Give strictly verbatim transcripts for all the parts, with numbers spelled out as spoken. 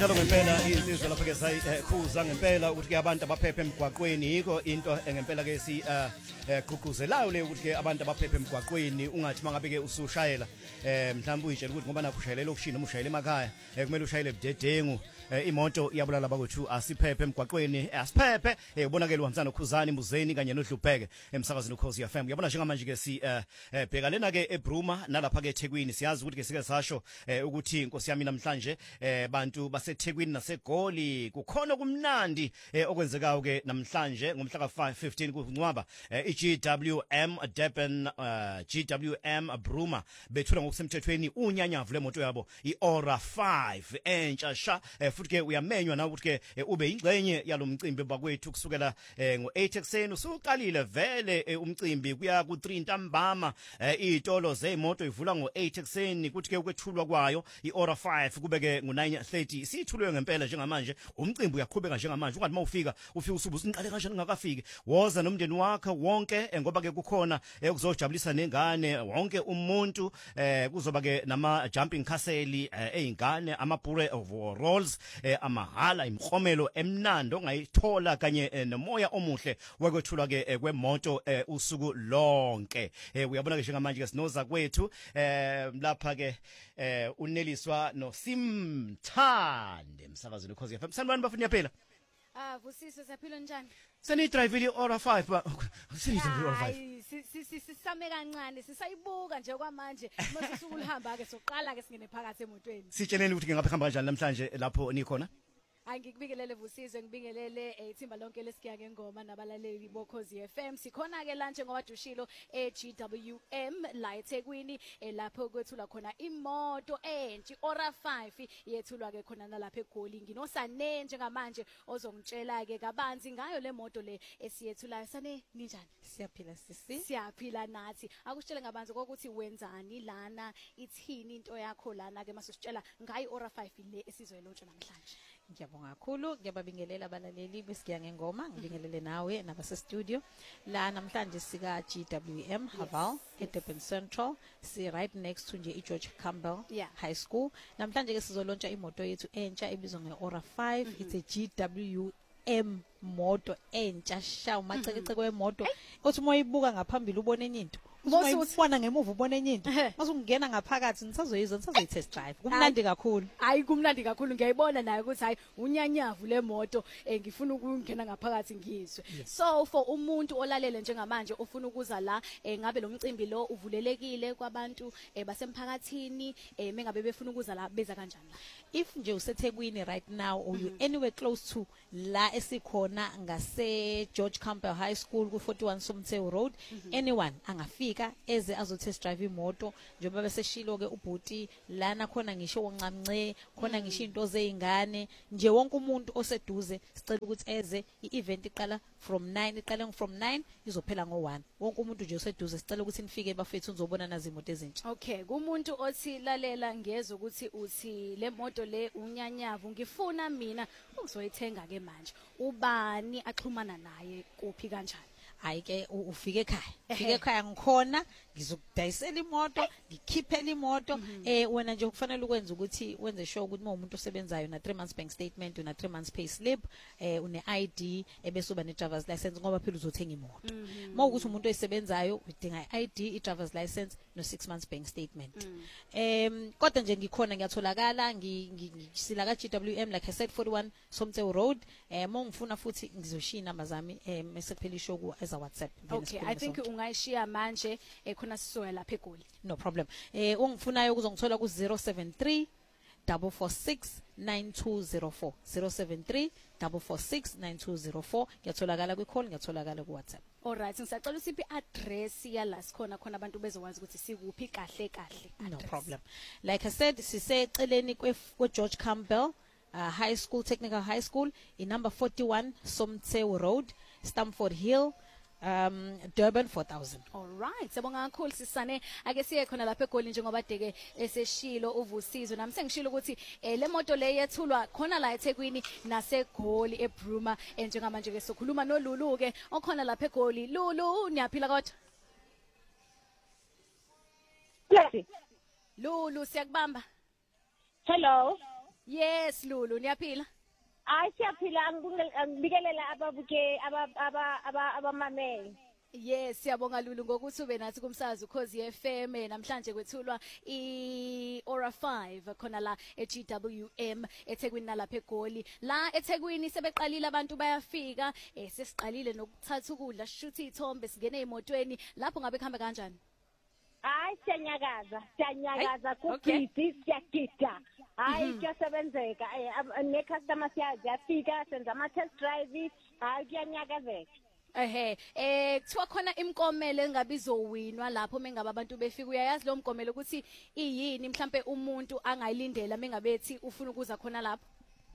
njalo ngempela insizwa lapha ke sayikhuza ngempela ukuthi ke abantu abaphephe emgwaqweni yiko into ngempela ke si gqugquzelayo le ukuthi ke abantu abaphephe emgwaqweni ungathi mangabe ke usushayela eh mhlawumbe uyitshela ukuthi ngoba nakho ushayela lokushini noma ushayela emakhaya kumele ushayele budedengu imoto iyabulala bakuthu asiphephe emgwaqweni asiphephe ubonakele uhambisana nokhuzani Mbuzeni kanye noDlubheke emsakazweni Ukhozi F M uyabona njengamanje ke si bheka lena ke eBruma nalapha ke eThekwini siyazi ukuthi ke sike sasho ukuthi inkosi yami namhlanje bantu baseThekwini naseGoli kukhona kumnandi okwenzekayo ke namhlanje ngomhla ka fifteen kuNcwaba iG W M Durban G W M Bruma bethula ngokusemthethweni unyanyavu lemoto yabo iOra five entsha sha futhi ke uyamenywa na ukuthi ke ube ingxenye yalomcimbi bakwethu kusukela ngo eight ekseni usuqalile vele umcimbi kuya ku three ntambama izitolo zeimoto ivula ngo eight ekseni kuthi ke ukwethulwa kwayo iOra five kube ke ngo nine thirty sithulwe ngempela njengamanje umcimbi uyaqhubeka njengamanje ukathi mawufika ufika usubu sinqale kanjani ngakafiki woza nomndeni wakhe wonke ngoba ke kukhona ukuzojabulisa nengane wonke umuntu kuzoba ke nama jumping castle eingane amabhure overalls amahala imkhomelo emnando ongayithola kanye nomoya omuhle wekwethulwa ke kwemoto usuku lonke uyabona ke njengamanje ke sinoza kwethu lapha ke uneliswa noSimthande emsakazweni Ukhozi F M sanibani bafuna phela Ah Vusiso siyaphila njani Seni drive iOra five ba seni drive iOra five sisame kancane sisayibuka nje kwamanje mase sukulihamba ke soqala ke singene phakathi emotweni Sitsheleni ukuthi ngapha hamba kanjani namhlanje lapho nikhona Angikubingelele Vusizo ngibingelele ithimba lonke lesikiya ngengoma nabalaleli boKhozi F M sikhona ke lanje ngoba dushilo eG W M la eThekwini lapho kwethula khona imoto entsha iOra five yethulwa ke khona nalapha eGoli nginosane njengamanje ozongitshela ke kabanzi ngayo le moto le esiyethulayo sane ninjani siyaphila sisi siyaphila nathi akusitshele ngabanzi ukuthi wenzani lana ithini into yakho lana ke masisitshela ngayo iOra five le esizoyilontsha namhlanje Ngiyabonga kakhulu ngiyababingelela abalaleli besigiya ngengoma ngibingelele nawe nabase studio la namhlanje sika G W M Haval eDurban Central si right next to nje iGeorge Campbell yeah. High School namhlanje ke sizolontsha imoto yethu entsha ebizwa ngeOra five mm -hmm. It's a G W M moto entsha sha umacekeceke wemoto othi moyibuka ngaphambili ubone enye into Usibona ngemuva ubone enye into masungena ngaphakathi nisazoyizo nisazoyi test drive kumnandi kakhulu hayi kumnandi kakhulu ngiyayibona naye ukuthi hayi unyanyavu lemoto ngifuna ukungena ngaphakathi ngizwe so for umuntu olalele njengamanje ofuna ukuza la ngabe lo mcimbi lo uvulelekile kwabantu basemphakathini mengabe befuna ukuza la beza kanjani la if nje useThekwini right now or you anywhere close to la esikhona ngase George Campbell High School ku forty-one Somthewu Road anyone angafika eze azotest drive imoto njengoba beseshilo ke ubhuti lana khona ngisho woncamnce khona ngisho into zeingane nje wonke umuntu oseduze sicela ukuthi eze ievent iqala from nine iqala from nine izophela ngo one wonke umuntu nje oseduze sicela ukuthi nifike bafethu nizobona nazi imoto ezintsha okay kumuntu othi lalela ngeze ukuthi uthi le moto le unyanyavu ngifuna mina ukuzoyithenga ke manje ubani axhumana naye kuphi kanjani ayike ufike ekhaya ufike ekhaya ngikhona ngizokudayisela imoto ngikhiphela imoto eh wena nje kufanele ukwenza ukuthi wenze sure ukuthi umuntu osebenzayo na three months bank statement una three months pay slip eh une I D ebese uba ne driver's license ngoba phela uzothenga imoto mawukuthi umuntu oyisebenzayo udinga I D i driver's license no six months bank statement em kodwa nje ngikhona ngiyatholakala ngisila ka G W M like I said forty-one Somthewu Road eh mongifuna futhi ngizoshiya inamba zami eh mesekuphela ishow ku WhatsApp okay I think ungayishiya manje ekhona sisoya lapha eGoli no problem eh ungifunayo ukuzongithola ku zero seven three four four six nine two zero four zero seven three four four six nine two zero four ngiyatholakala ku call ngiyatholakala ku WhatsApp alright ngisacela usiphi address yala sikhona khona abantu bezokwazi ukuthi sikuphi kahle kahle no problem like I said siseceleni kwe George Campbell uh, High School Technical High School in number forty-one Somthewu Road Stamford Hill um Durban four thousand. All right sibonga kakhulu sisane ake siye khona lapha eGoli njengoba deke eseshilo uVusizo nami sengishilo ukuthi le moto le yethulwa khona la eThekwini naseGoli eBruma njengamanje ke sokhuluma noLulu ke okhona lapha eGoli Lulu niyaphila kodwa Yes Lulu siyakubamba Hello Yes Lulu niyaphila? Ay siyaphila ngibikelela ababuke aba abamameli. Yes siyabonga Lulu ngokuthi ube nathi kumsakazo Ukhozi F M namhlanje kwethulwa i Aura five khona la e G W M eThekwini nalapha eGoli. La eThekwini sebeqalile abantu bayafika eh sesiqalile nokuthatha ukudla sishutha izithombe singene emotweni lapho ngabe khamba kanjani? Hayi siyanyakaza siyanyakaza kubhizi siyagida. Hayi kuyasebenzeka ne customer siyafika senza ama test drive hayi kuyanyakazeka. Ehe eh kuthiwa khona imkomelo engabizowinwa lapho mengaba abantu befika uyayazi lo mkomelo ukuthi iyini mhlambe umuntu angayilindela mengabethi ufuna ukuza khona lapho.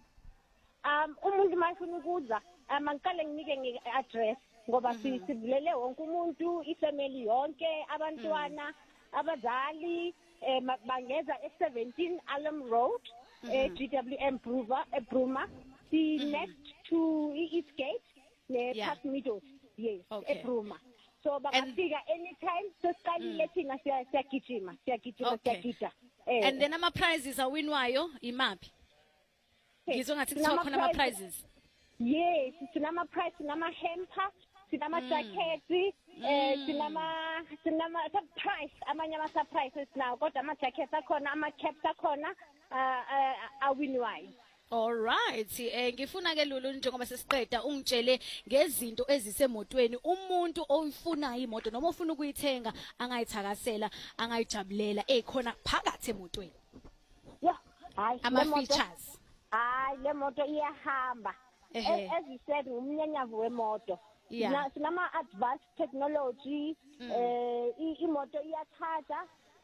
Um umuntu mayifuna ukuza amangikale nginike ngeaddress ngoba sivulele wonke umuntu ifamily yonke abantwana abazali bangeza e seventeen Alum Road e G W M Bruma Bruma the next to East Gate ne Park Meadows yes eBruma so bangafika anytime sesiqalile thina siyagijima siyagijima siyagida and then ama prizes awinwayo imaphi ngizwe ngathi kuthiwa khona ama prizes yes sinama prize sinama hamper sinama jackets eh sinama sinama surprise amanye ama surprises now kodwa ama jackets akhona ama caps akhona awinwayo. All right eh ngifuna ke Lulu njengoba sesiqeda ungitshele ngezinto ezisemotweni umuntu oyifunayo imoto noma ufuna ukuyithenga angayithakasela angayijabulela ekhona phakathi emotweni. Yeah hayi ama features hayi le moto iyahamba as you said umnyanyavu wemoto sinama advanced technology eh imoto iyacharger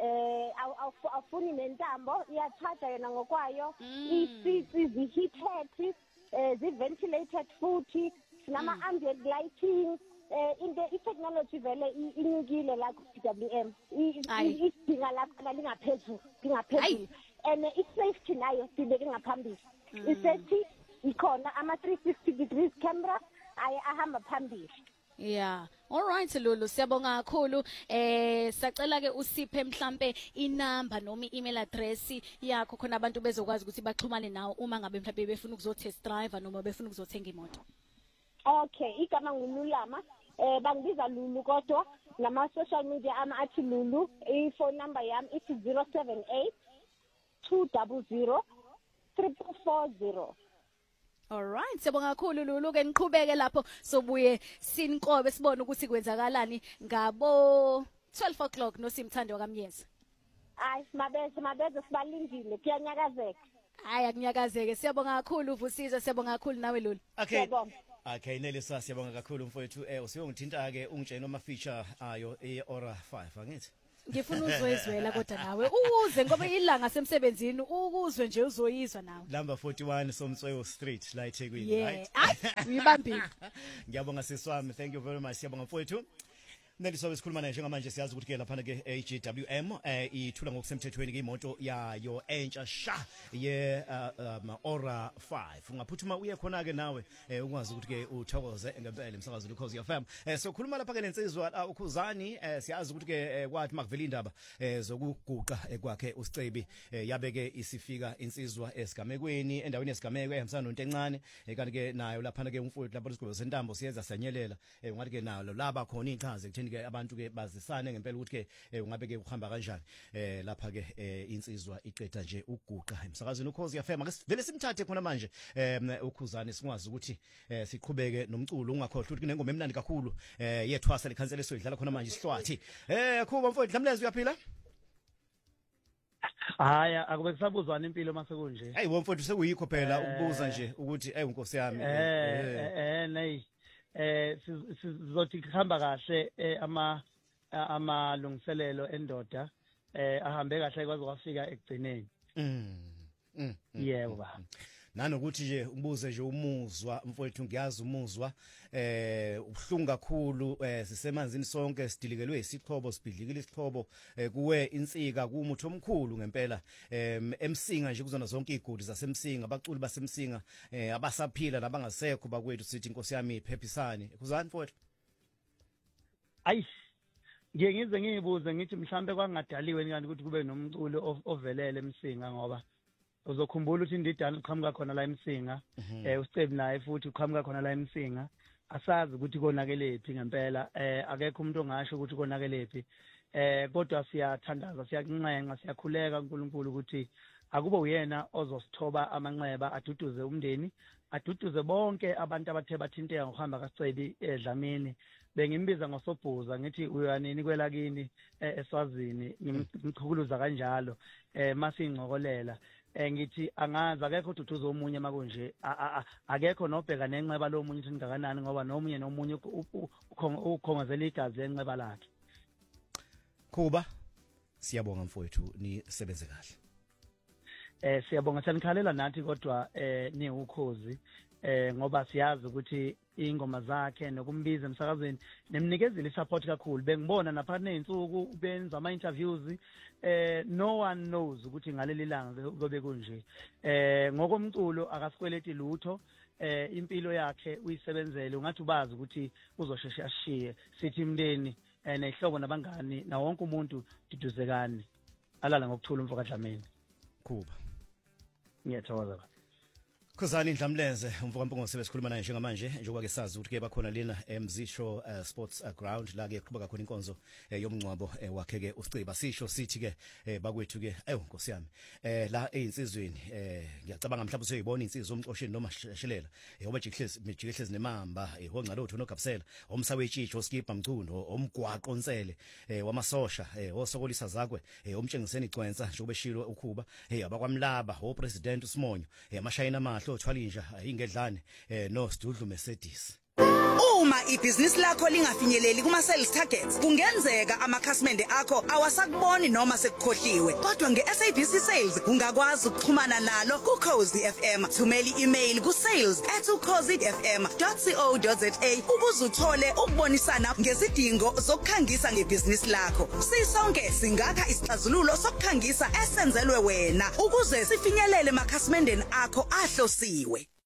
eh awufuni nentambo iyacharge yona ngokwayo i-seats zi-heated eh zi-ventilated futhi sinama ambient lighting eh into i-technology vele inyukile la ku G W M idinga lapha lingaphezulu lingaphezulu and i-safety nayo sibeke ngaphambili i-safety ikhona ama three sixty degrees camera ayahamba phambili. Yeah. All right Lulu siyabonga kakhulu eh sacela ke usiphe mhlambe inamba noma i-email address yakho khona abantu bezokwazi ukuthi baxhumane nawe uma ngabe mhlambe befuna ukuzo test drive noma befuna ukuzothenga imoto. Okay igama ngululama eh bangibiza Lulu kodwa nama social media ama athi Lulu i-phone number yami ithi zero seven eight two zero zero three four zero. All right siyabonga kakhulu Lulu ke niqhubeke lapho sobuye sinqobe sibone ukuthi kwenzakalani ngabo twelve o'clock nosimthando kaMyeza. Hayi mabese mabese sibalindile kuyanyakazeka. Hayi akunyakazeke siyabonga kakhulu Vusizwe siyabonga kakhulu nawe Lulu. Okay. Okay Nelisa siyabonga kakhulu mfowethu eh usiyongithinta ke ungitshela noma feature ayo e Aura five angithi. Ngifuna uzwezwela kodwa nawe uze ngoba ilanga semsebenzini ukuzwe nje uzoyizwa nawe. Number forty-one Somtsweo Street la eThekwini right. Hayi uyibambile. Ngiyabonga siswami thank you very much siyabonga mfowethu. Nelisa wesikhuluma naye njengamanje siyazi ukuthi ke lapha ke e G W M eh ithula ngokusemthethweni ke imoto yayo entsha sha ye Aura five ungaphuthuma uye khona ke nawe ukwazi ukuthi ke uthokoze ngempela emsakazo Ukhozi F M eh sokhuluma lapha ke nensizwa uKhuzani eh siyazi ukuthi ke kwathi makuvela indaba zokuguqa kwakhe uSicebi yabeke isifika insizwa esigamekweni endaweni yesigameko ehambisana nonto encane kanti ke nayo lapha ke umfowethu lapha isigwebo sentambo siyenza sanyelela ngathi ke nayo laba khona ichaze ekutheni ke abantu ke bazisane ngempela ukuthi ke ungabe ke uhamba kanjani eh lapha ke insizwa iqeda nje ukuguqa emsakazweni Ukhozi F M ake vele simthathe khona manje eh uKhuzani sikwazi ukuthi siqhubeke nomculo ungakhohlwa ukuthi kunengoma emnandi kakhulu eh yethwasa lekhansela esiyidlala khona manje isihlwathi eh khuba mfowethu dlamlezi uyaphila. Haya akube kusabuzwana impilo mase kunje. Hey womfowethu sekuyikho phela ukubuza nje ukuthi hey unkosi yami eh eh nay eh sizothi khamba kahle ama amalungiselelo endoda eh ahambe kahle kwaze kwafika ekugcineni. Mm. Yebo. Nanokuthi nje ubuze nje umuzwa mfowethu ngiyazi umuzwa eh ubhlungu kakhulu eh sisemanzini sonke sidilikelwe isixhobo sibhidlikile isixhobo kuwe insika kumutho omkhulu ngempela em emsinga nje kuzona zonke igudi zasemsinga abaculi basemsinga eh abasaphila nabangasekho bakwethu sithi inkosi yami iphephisane kuzani mfowethu. Ayi ngiye ngize ngiyibuze ngithi mhlambe kwangadaliwe kanti ukuthi kube nomculo ovelele emsinga ngoba uzokhumbula ukuthi indidana uqhamuka khona la eMsinga eh uSicebi naye futhi uqhamuka khona la eMsinga asazi ukuthi konakelephi ngempela eh akekho umuntu ongasho ukuthi konakelephi eh kodwa siyathandaza siyakunxenxa siyakhuleka uNkulunkulu ukuthi akube uyena ozosithoba amanxeba aduduze umndeni aduduze bonke abantu abathe bathinteka ngokuhamba kaSicebi eDlamini bengimbiza ngosobhuza ngithi uyanini kwelakini eSwazini ngimchukuluza kanjalo eh masingcokolela eh ngithi angazi akekho ududuze omunye makunje akekho nobheka nenxeba lomunye ukuthi ngakanani ngoba nomunye nomunye ukhongozela igazi lenxeba lakhe. Kuba siyabonga mfowethu nisebenze kahle. Eh siyabonga sanikhalela nathi kodwa eh ni ukhozi eh ngoba siyazi ukuthi ingoma zakhe nokumbiza emsakazweni nemnikezile support kakhulu bengibona napha nezinsuku benza ama interviews eh no one knows ukuthi ngaleli langa kuzobe kunje eh ngokomculo akasikweleti lutho eh impilo yakhe uyisebenzele ungathi ubazi ukuthi uzosheshe ashiye sithi imndeni nehlobo nabangani na wonke umuntu duduzekani alala ngokuthula umfoka Dlamini. Kuba ngiyathokoza. Khuzani Dlamleze umfoka Mpungo sebesikhuluma naye njengamanje njengoba ke sazi ukuthi ke bakhona lena eMzisho uh, Sports uh, Ground la ke kuqhubeka khona inkonzo eh, yomncwabo eh, wakhe ke uSicebi sisho sithi ke eh, bakwethu ke ayo Nkosi yami eh la einsizweni eh ngiyacabanga mhlawumbe useyibona insizwe omxosheni noma shelela eh oba jiklezi jiklezi nemamba eh hongcalotho nogabsela omsawetshitsho skipa mchundo omgwaqo onsele eh wamasosha eh osokolisa zakwe eh omtshengiseni igcwensa njengoba eshilo ukhuba eh abakwamlaba o president uSimonyo eh amashayina amahlo othwalinja ingedlane eh no Sidudlu Mercedes. Uma ibhizinisi lakho lingafinyeleli kuma sales targets kungenzeka amakhasimende akho awasakuboni noma sekukhohliwe kodwa nge-S A B C Sales ungakwazi ukuxhumana nalo ku Khosi F M thumela i-email ku sales at ukhozi f m dot co dot za ukuze uthole ukubonisana ngezidingo zokukhangisa ngebhizinisi lakho sisonke singakha isixazululo sokukhangisa esenzelwe wena ukuze sifinyelele emakhasimendeni akho ahlosiwe.